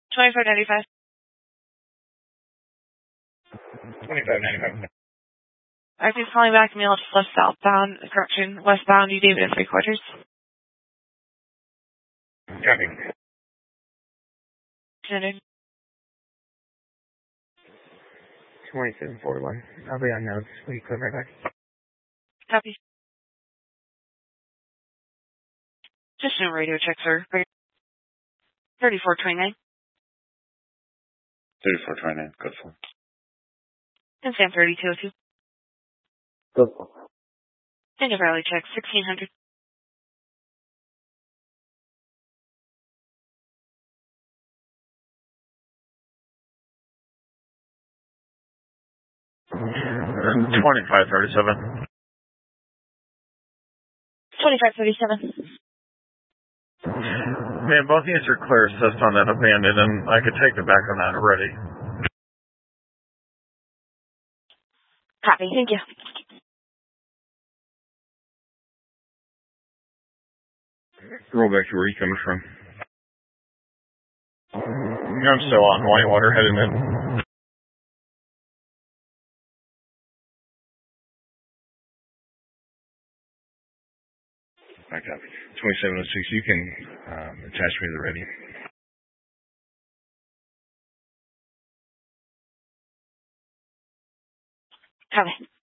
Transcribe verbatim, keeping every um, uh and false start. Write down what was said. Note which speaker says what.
Speaker 1: twenty-five ninety-five.
Speaker 2: twenty-five ninety-five.
Speaker 1: Alright, he's calling back, meal left southbound, correction, westbound, you David and three quarters.
Speaker 2: Copy. twenty-seven forty-one. I'll be on notes. Will you clear right back?
Speaker 1: Copy. Just no radio check, sir. thirty-four twenty-nine.
Speaker 3: thirty-four twenty-nine, good for.
Speaker 1: And Sam thirty-two oh two.
Speaker 2: Good for.
Speaker 1: And a rally check, sixteen hundred.
Speaker 3: twenty-five thirty-seven.
Speaker 1: twenty-five thirty-seven.
Speaker 3: Man, both units are clear assist on that abandoned, and I could take the back on that already.
Speaker 1: Copy, thank you.
Speaker 3: Roll back to where you coming from. I'm still on Whitewater heading in. I copy. twenty-seven oh six, you can um, attach me to the ready.
Speaker 1: Copy.